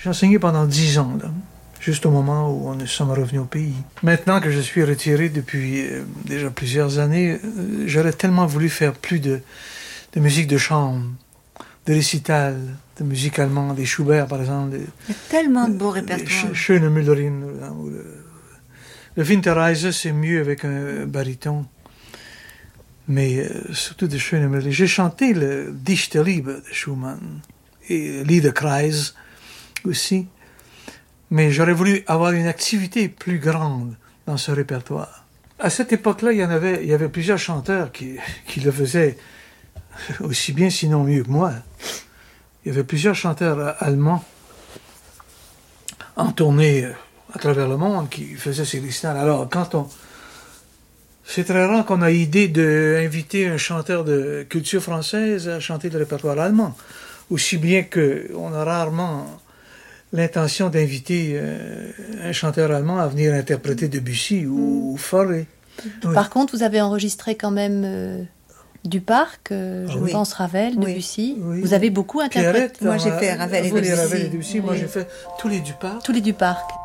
J'ai enseigné pendant 10 ans, là, juste au moment où nous sommes revenus au pays. Maintenant que je suis retiré depuis déjà plusieurs années, j'aurais tellement voulu faire plus de musique de chambre, de récital, de musique allemande, des Schubert par exemple. Il y a tellement de beaux répertoires. Schöne Müllerin. Le Winterreise, c'est mieux avec un baryton. Mais surtout de Schöne Müllerin. J'ai chanté le Dichte Liebe de Schumann et Liederkreis aussi. Mais j'aurais voulu avoir une activité plus grande dans ce répertoire. À cette époque-là, il y avait plusieurs chanteurs qui le faisaient aussi bien, sinon mieux que moi. Il y avait plusieurs chanteurs allemands en tournée à travers le monde qui faisaient ces récitals. Alors, c'est très rare qu'on a l'idée d'inviter un chanteur de culture française à chanter le répertoire allemand. Aussi bien qu'on a rarement l'intention d'inviter un chanteur allemand à venir interpréter Debussy ou Fauré. Oui. Par contre, vous avez enregistré quand même Duparc, je pense Ravel, Debussy. Oui. Vous avez beaucoup interprété. Moi, j'ai fait Ravel et Debussy. Moi, j'ai fait tous les Duparc. Tous les Duparc.